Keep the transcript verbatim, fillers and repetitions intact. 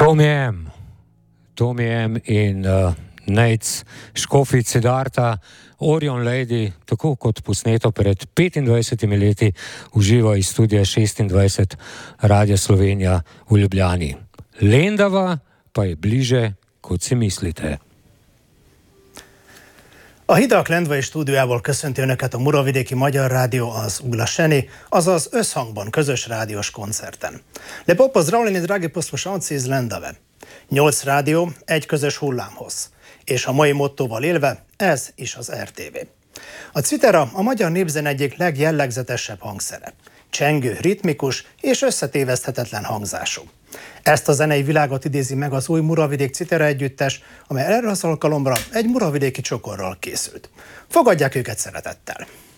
Tomijem, Tomijem in uh, Nejc Škofici Darta, Orion Lady, tako kot posneto pred petindvajsetimi leti, uživa iz studia šestindvajset Radia Slovenija v Ljubljani. Lendava pa je bliže, kot si mislite. A Hidak Lendvai stúdiójából köszönti Önöket a Muravidéki Magyar Rádió, az Uglašeni, azaz Összhangban közös rádiós koncerten. Lijep pozdravljeni, dragi poslušalci iz Lendave. Nyolc rádió, egy közös hullámhoz. És a mai mottóval élve, ez is az er té vé. A citera a magyar népzene egyik legjellegzetesebb hangszere. Csengő, ritmikus és összetéveszthetetlen hangzású. Ezt a zenei világot idézi meg az új Muravidék Citera együttes, amely erre az alkalomra egy muravidéki csokorral készült. Fogadják őket szeretettel!